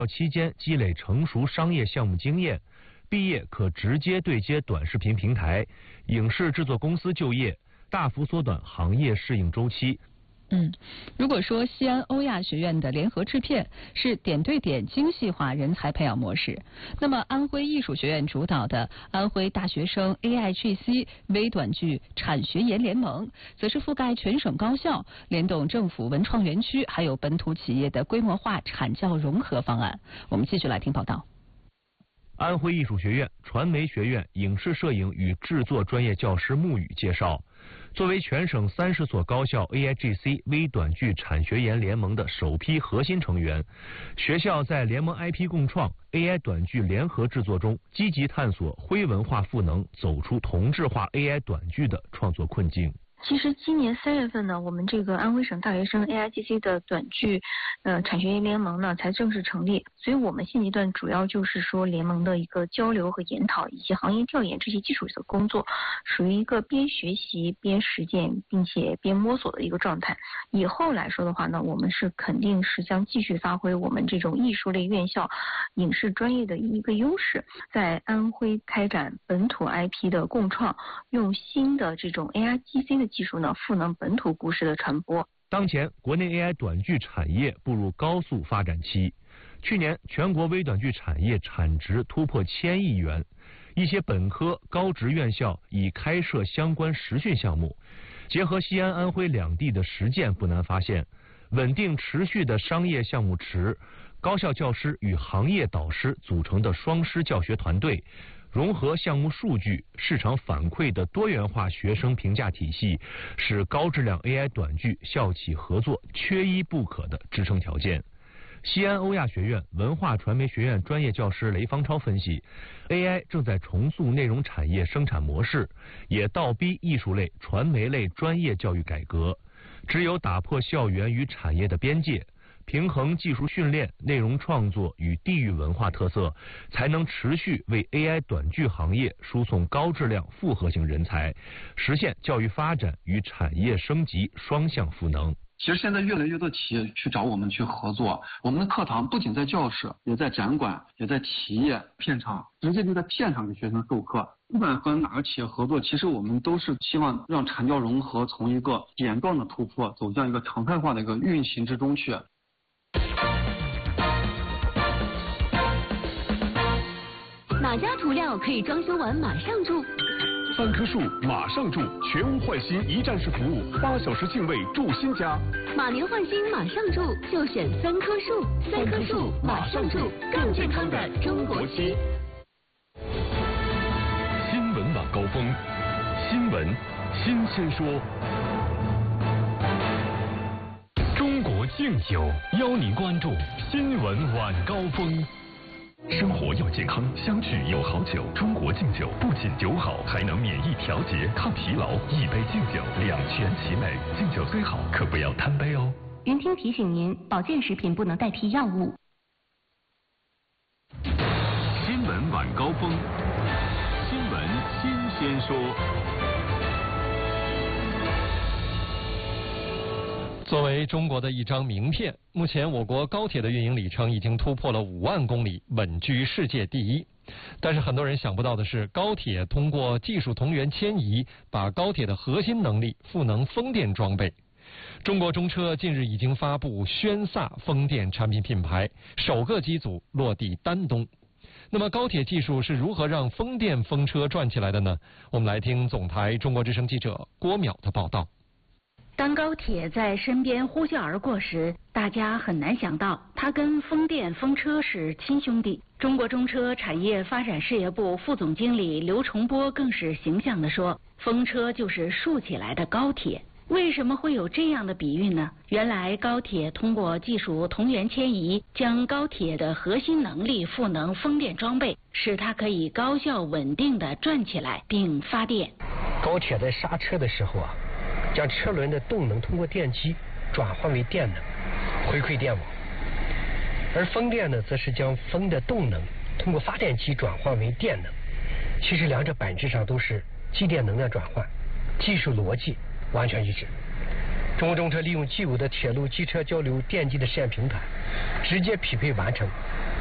期间积累成熟商业项目经验，毕业可直接对接短视频平台、影视制作公司就业，大幅缩短行业适应周期。 如果说西安欧亚学院的联合制片是点对点精细化人才培养模式，那么安徽艺术学院主导的安徽大学生 AIGC 微短剧产学研联盟，则是覆盖全省高校，联动政府文创园区还有本土企业的规模化产教融合方案。我们继续来听报道。 安徽艺术学院传媒学院影视摄影与制作专业教师穆宇介绍，作为全省30所高校 AIGC 微短剧产学研联盟的首批核心成员，学校在联盟 IP 共创、AI 短剧联合制作中，积极探索徽文化赋能，走出同质化 AI 短剧的创作困境。 其实今年3月份呢，我们这个安徽省大学生 AIGC 的短剧产学研联盟呢才正式成立，所以我们现阶段主要就是说联盟的一个交流和研讨以及行业调研这些基础的工作，属于一个边学习边实践并且边摸索的一个状态。以后来说的话呢，我们是肯定是将继续发挥我们这种艺术类院校影视专业的一个优势，在安徽开展本土 IP 的共创，用新的这种 AIGC 的技术呢，赋能本土故事的传播。 当前，国内 AI 短剧产业步入高速发展期。去年，全国微短剧产业产值突破1000亿元，一些本科、高职院校已开设相关实训项目。结合西安、安徽两地的实践，不难发现，稳定持续的商业项目池、高校教师与行业导师组成的双师教学团队，融合项目数据、市场反馈的多元化学生评价体系，是高质量 AI 短剧校企合作缺一不可的支撑条件。西安欧亚学院文化传媒学院专业教师雷方超分析 ，AI 正在重塑内容产业生产模式，也倒逼艺术类、传媒类专业教育改革。只有打破校园与产业的边界，平衡技术训练、内容创作与地域文化特色，才能持续为 AI 短剧行业输送高质量复合型人才，实现教育发展与产业升级双向赋能。 其实现在越来越多企业去找我们去合作，我们的课堂不仅在教室，也在展馆，也在企业片场，直接就在片场给学生授课。不管和哪个企业合作，其实我们都是希望让产教融合从一个点状的突破，走向一个常态化的一个运行之中去。 哪家涂料可以装修完马上住 ？3棵树马上住，全屋换新一站式服务，8小时净位住新家。 马年换新马上住，就选3棵树，3棵树马上住，更健康的中国期。 新闻晚高峰，新闻新鲜说。中国敬酒邀您关注新闻晚高峰。生活要健康，相聚有好酒。中国敬酒不仅酒好，还能免疫调节、抗疲劳。一杯敬酒，两全其美。敬酒虽好，可不要贪杯哦。 云听提醒您，保健食品不能代替药物。 新闻晚高峰，新闻新鲜说。 作为中国的一张名片，目前我国高铁的运营里程已经突破了5万公里，稳居世界第一。但是很多人想不到的是，高铁通过技术同源迁移，把高铁的核心能力赋能风电装备。中国中车近日已经发布轩飒风电产品品牌，首个机组落地丹东。那么高铁技术是如何让风电风车转起来的呢？我们来听总台中国之声记者郭淼的报道。 当高铁在身边呼啸而过时，大家很难想到它跟风电风车是亲兄弟。中国中车产业发展事业部副总经理刘崇波更是形象地说，风车就是竖起来的高铁。为什么会有这样的比喻呢？原来高铁通过技术同源迁移，将高铁的核心能力赋能风电装备，使它可以高效稳定地转起来并发电。 高铁在刹车的时候将车轮的动能通过电机转换为电能，回馈电网；而风电呢，则是将风的动能通过发电机转换为电能。其实两者本质上都是机电能量转换，技术逻辑完全一致。 中国中车利用既有的铁路机车交流电机的试验平台，直接匹配完成